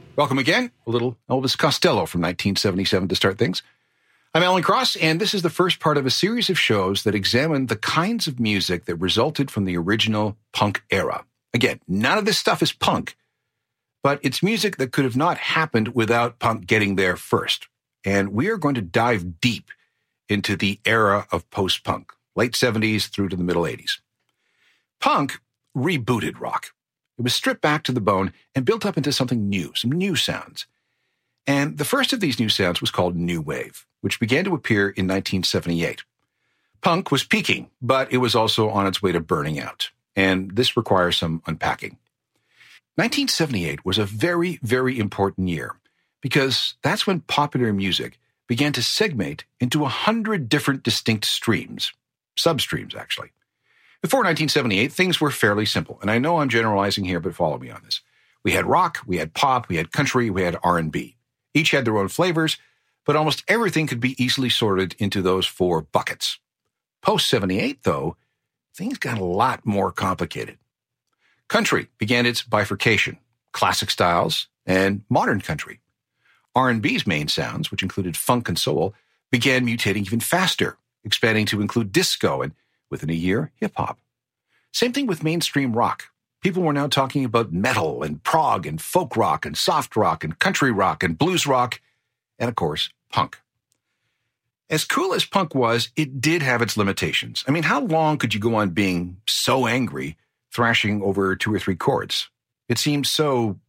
Welcome again. A little Elvis Costello from 1977 to start things. I'm Alan Cross, and this is the first part of a series of shows that examine the kinds of music that resulted from the original punk era. Again, none of this stuff is punk, but it's music that could have not happened without punk getting there first. And we are going to dive deep into the era of post-punk, late 70s through to the middle 80s. Punk rebooted rock. It was stripped back to the bone and built up into something new, some new sounds. And the first of these new sounds was called New Wave, which began to appear in 1978. Punk was peaking, but it was also on its way to burning out. And this requires some unpacking. 1978 was a very, very important year because that's when popular music began to segment into 100 different distinct streams, substreams actually. Before 1978, things were fairly simple. And I know I'm generalizing here, but follow me on this. We had rock, we had pop, we had country, we had R&B. Each had their own flavors, but almost everything could be easily sorted into those four buckets. Post-78, though, things got a lot more complicated. Country began its bifurcation, classic styles and modern country. R&B's main sounds, which included funk and soul, began mutating even faster, expanding to include disco and, within a year, hip-hop. Same thing with mainstream rock. People were now talking about metal and prog and folk rock and soft rock and country rock and blues rock and, of course, punk. As cool as punk was, it did have its limitations. I mean, how long could you go on being so angry, thrashing over 2 or 3 chords? It seemed so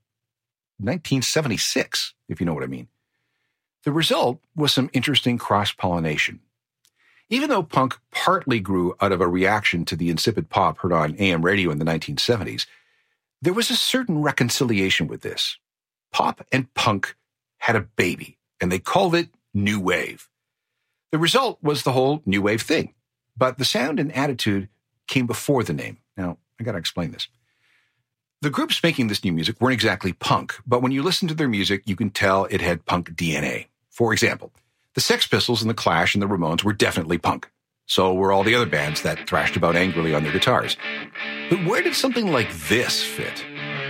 1976, if you know what I mean. The result was some interesting cross-pollination. Even though punk partly grew out of a reaction to the insipid pop heard on AM radio in the 1970s, there was a certain reconciliation with this. Pop and punk had a baby, and they called it New Wave. The result was the whole New Wave thing, but the sound and attitude came before the name. Now, I got to explain this. The groups making this new music weren't exactly punk, but when you listen to their music, you can tell it had punk DNA. For example, the Sex Pistols and the Clash and the Ramones were definitely punk. So were all the other bands that thrashed about angrily on their guitars. But where did something like this fit?